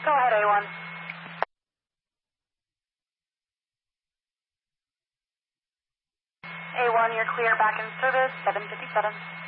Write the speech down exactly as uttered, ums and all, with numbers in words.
Go ahead, A one. A one, you're clear back in service, seven fifty-seven.